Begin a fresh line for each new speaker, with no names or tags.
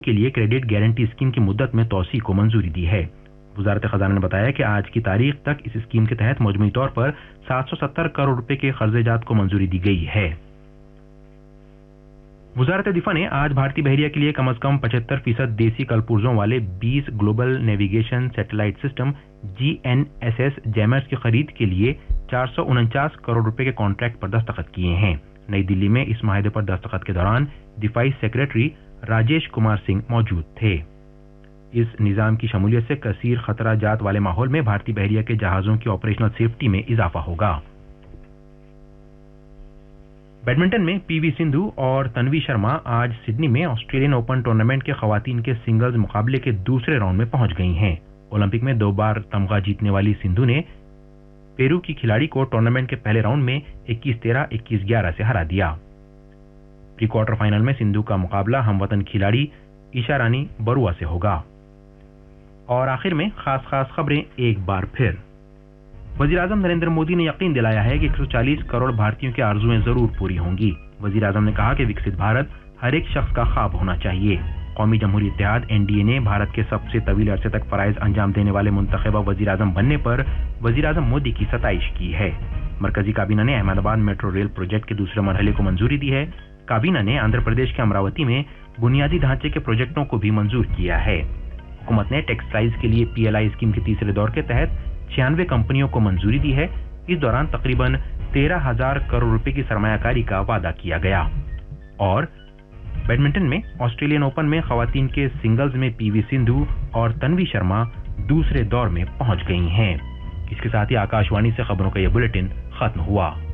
کے لیے credit guarantee scheme کی مدت میں توسیع کو منظوری دی ہے۔ وزارت خزانہ نے بتایا کہ آج کی تاریخ تک اس اسکیم کے تحت مجموعی طور پر 770 کروڑ روپے کے قرضے جات کو منظوری دی گئی ہے۔ وزارت دفاع نے آج بھارتی بحریہ کے لیے کم از کم 75% دیسی کلپرزوں والے 20 global navigation satellite system GNSS جیمرز کی خرید کے لیے 449 کروڑ روپے کے کانٹریکٹ پر دستخط کیے ہیں۔ نئی دلی میں اس معاہدے پر دستخط کے دوران دفاعی سیکریٹری راجیش کمار سنگھ موجود تھے۔ اس نظام کی شمولیت سے کثیر خطرہ جات والے ماحول میں بھارتی بحریہ کے جہازوں کی آپریشنل سیفٹی میں اضافہ ہوگا۔ بیڈمنٹن میں پی وی سندھو اور تنوی شرما آج سڈنی میں آسٹریلین اوپن ٹورنامنٹ کے خواتین کے سنگلز مقابلے کے دوسرے راؤنڈ میں پہنچ گئی ہیں۔ اولمپک میں 2 بار تمغہ جیتنے والی سندھو نے پیرو کی کھلاڑی کو ٹورنامنٹ کے پہلے راؤنڈ میں 21-13، 21-11 سے ہرا دیا۔ پری کوارٹر فائنل میں سندھو کا مقابلہ ہم وطن کھلاڑی ایشا رانی بروا سے ہوگا۔ اور آخر میں خاص خبریں ایک بار پھر۔ وزیراعظم نریندر مودی نے یقین دلایا ہے کہ 140 کروڑ بھارتیوں کی آرزویں ضرور پوری ہوں گی۔ وزیراعظم نے کہا کہ وکست بھارت ہر ایک شخص کا خواب ہونا چاہیے۔ قومی جمہوری اتحاد NDA نے بھارت کے سب سے طویل عرصے تک فرائض انجام دینے والے منتخبہ وزیراعظم بننے پر وزیراعظم مودی کی ستائش کی ہے۔ مرکزی کابینہ نے احمد آباد میٹرو ریل پروجیکٹ کے دوسرے مرحلے کو منظوری دی ہے۔ کابینہ نے آندھرا پردیش کے امراوتی میں بنیادی ڈھانچے کے پروجیکٹوں کو بھی منظور کیا ہے۔ حکومت نے ٹیکسٹائلز کے لیے PLI اسکیم کے تیسرے دور کے تحت 96 کمپنیوں کو منظوری دی ہے۔ اس دوران تقریباً 13,000 کروڑ روپے کی سرمایہ کاری کا وعدہ کیا گیا۔ اور بیڈمنٹن میں آسٹریلین اوپن میں خواتین کے سنگلز میں پی وی سندھو اور تنوی شرما دوسرے دور میں پہنچ گئی ہیں۔ اس کے ساتھ ہی آکاش وانی سے خبروں کا یہ بلیٹن ختم ہوا۔